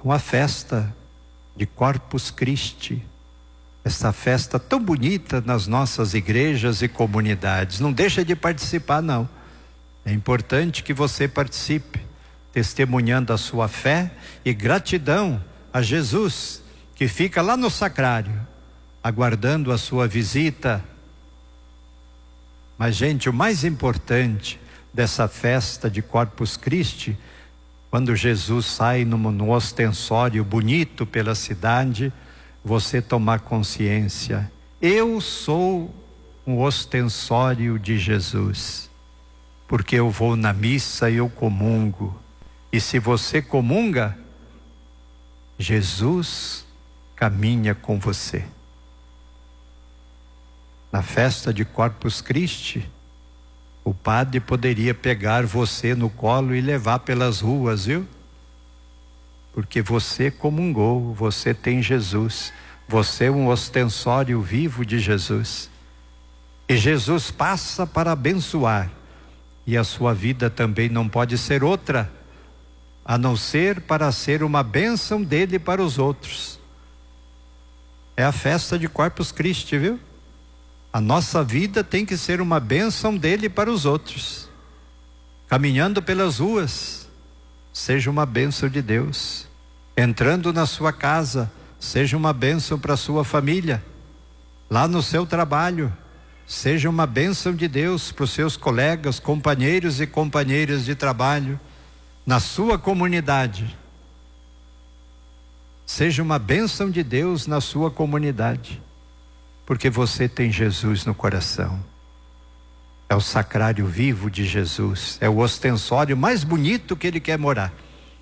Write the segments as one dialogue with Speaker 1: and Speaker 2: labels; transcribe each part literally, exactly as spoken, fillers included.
Speaker 1: Então a festa de Corpus Christi, essa festa tão bonita nas nossas igrejas e comunidades, não deixa de participar não. É importante que você participe, testemunhando a sua fé e gratidão a Jesus, que fica lá no sacrário, aguardando a sua visita. Mas, gente, o mais importante dessa festa de Corpus Christi, quando Jesus sai num, num ostensório bonito pela cidade, você tomar consciência: eu sou um ostensório de Jesus, porque eu vou na missa e eu comungo. E se você comunga, Jesus caminha com você. Na festa de Corpus Christi, o padre poderia pegar você no colo e levar pelas ruas, viu? Porque você comungou, você tem Jesus, você é um ostensório vivo de Jesus. E Jesus passa para abençoar, e a sua vida também não pode ser outra, a não ser para ser uma bênção dele para os outros. É a festa de Corpus Christi, viu? A nossa vida tem que ser uma bênção dele para os outros. Caminhando pelas ruas, seja uma bênção de Deus. Entrando na sua casa, seja uma bênção para a sua família. Lá no seu trabalho, seja uma bênção de Deus para os seus colegas, companheiros e companheiras de trabalho. Na sua comunidade, seja uma bênção de Deus na sua comunidade, porque você tem Jesus no coração. É o sacrário vivo de Jesus, é o ostensório mais bonito que ele quer morar,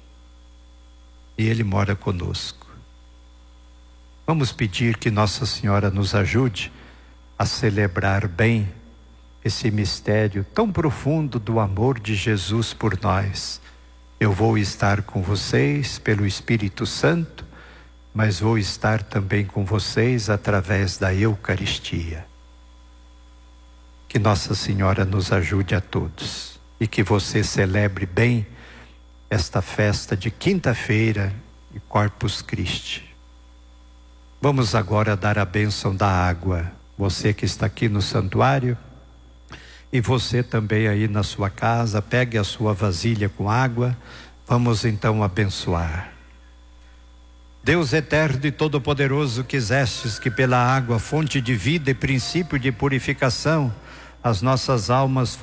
Speaker 1: e ele mora conosco. Vamos pedir que Nossa Senhora nos ajude a celebrar bem esse mistério tão profundo do amor de Jesus por nós. Eu vou estar com vocês pelo Espírito Santo, mas vou estar também com vocês através da Eucaristia. Que Nossa Senhora nos ajude a todos e que você celebre bem esta festa de quinta-feira de Corpus Christi. Vamos agora dar a bênção da água. Você que está aqui no santuário e você também aí na sua casa, pegue a sua vasilha com água. Vamos então abençoar. Deus eterno e todo-poderoso, quisestes que pela água, fonte de vida e princípio de purificação, as nossas almas